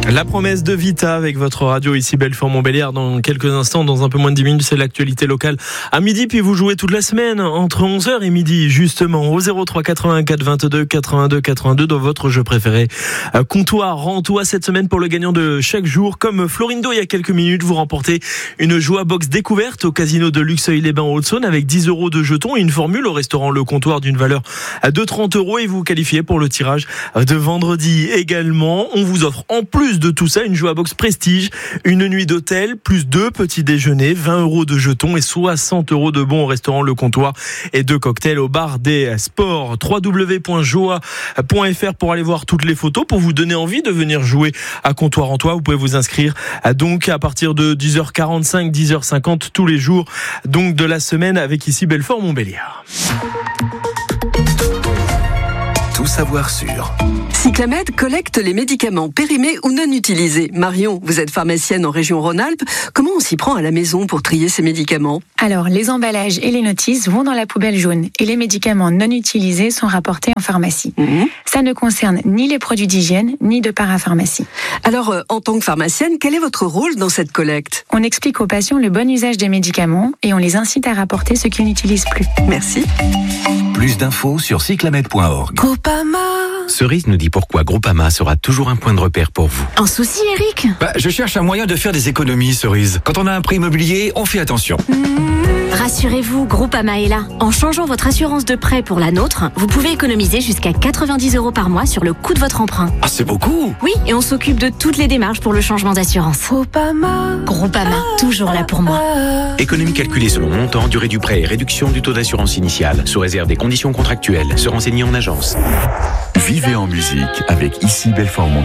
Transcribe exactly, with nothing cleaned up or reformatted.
La promesse de Vita avec votre radio ici Belfort-Montbéliard dans quelques instants, dans un peu moins de dix minutes, c'est l'actualité locale à midi, puis vous jouez toute la semaine entre onze heures et midi justement au zéro trois quatre-vingt-quatre vingt-deux quatre-vingt-deux quatre-vingt-deux dans votre jeu préféré. Comptoir Rantois cette semaine pour le gagnant de chaque jour. Comme Florindo il y a quelques minutes, vous remportez une Joie Box découverte au casino de Luxeuil-les-Bains en Haute-Saône avec dix euros de jetons et une formule au restaurant Le Comptoir d'une valeur de trente euros et vous qualifiez pour le tirage de vendredi également. On vous offre en plus de tout ça une Joie Box Prestige, une nuit d'hôtel, plus deux petits déjeuners, vingt euros de jetons et soixante euros de bons au restaurant Le Comptoir et deux cocktails au bar des sports. w w w point joa point f r pour aller voir toutes les photos, pour vous donner envie de venir jouer à Comptoir Rantois. Vous pouvez vous inscrire donc à partir de dix heures quarante-cinq, dix heures cinquante tous les jours donc de la semaine avec ici Belfort-Montbéliard. Tout savoir sur Cyclamed collecte les médicaments périmés ou non utilisés. Marion, vous êtes pharmacienne en région Rhône-Alpes. Comment on s'y prend à la maison pour trier ces médicaments ? Alors, les emballages et les notices vont dans la poubelle jaune et les médicaments non utilisés sont rapportés en pharmacie. Mmh. Ça ne concerne ni les produits d'hygiène, ni de parapharmacie. Alors, euh, en tant que pharmacienne, quel est votre rôle dans cette collecte ? On explique aux patients le bon usage des médicaments et on les incite à rapporter ce qu'ils n'utilisent plus. Merci. Plus d'infos sur cyclamed point org. Groupama. Cerise nous dit pourquoi Groupama sera toujours un point de repère pour vous. Un souci, Eric ? Bah, je cherche un moyen de faire des économies, Cerise. Quand on a un prêt immobilier, on fait attention. Mmh. Rassurez-vous, Groupama est là. En changeant votre assurance de prêt pour la nôtre, vous pouvez économiser jusqu'à quatre-vingt-dix euros par mois sur le coût de votre emprunt. Ah, c'est beaucoup ! Oui, et on s'occupe de toutes les démarches pour le changement d'assurance. Groupama. Groupama, toujours là pour moi. Économie calculée selon montant, durée du prêt et réduction du taux d'assurance initiale, sous réserve des conditions contractuelles. Se renseigner en agence. Vivez en musique avec ici Belfort-Montbéliard.